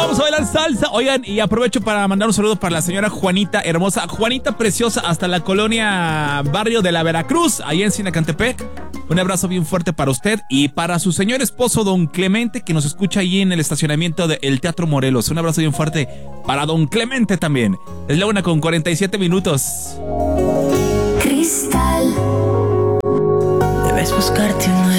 Vamos a bailar salsa. Oigan, y aprovecho para mandar un saludo para la señora Juanita hermosa, Juanita preciosa, hasta la colonia Barrio de la Veracruz, ahí en Sinacantepec. Un abrazo bien fuerte para usted y para su señor esposo, don Clemente, que nos escucha ahí en el estacionamiento del Teatro Morelos. Un abrazo bien fuerte para don Clemente también. Es la 1:47. Cristal. Debes buscarte un